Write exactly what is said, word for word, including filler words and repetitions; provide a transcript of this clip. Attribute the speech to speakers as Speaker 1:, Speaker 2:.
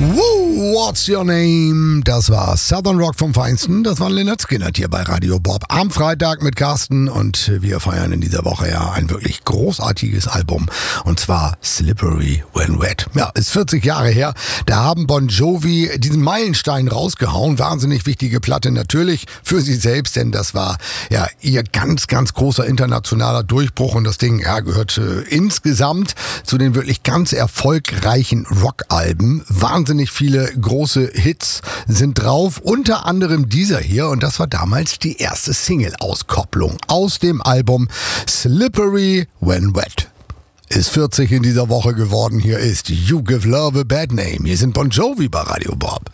Speaker 1: Woo, what's your name? Das war Southern Rock vom Feinsten. Das war Lynyrd Skynyrd hier bei Radio Bob am Freitag mit Carsten. Und wir feiern in dieser Woche ja ein wirklich großartiges Album. Und zwar Slippery When Wet. Ja, ist vierzig Jahre her. Da haben Bon Jovi diesen Meilenstein rausgehauen. Wahnsinnig wichtige Platte natürlich für sie selbst, denn das war ja ihr ganz, ganz großer internationaler Durchbruch. Und das Ding ja, gehört äh, insgesamt zu den wirklich ganz erfolgreichen Rockalben. Wahnsinnig viele große Hits sind drauf, unter anderem dieser hier, und das war damals die erste Single-Auskopplung aus dem Album Slippery When Wet. Ist vierzig in dieser Woche geworden. Hier ist You Give Love a Bad Name. Hier sind Bon Jovi bei Radio Bob.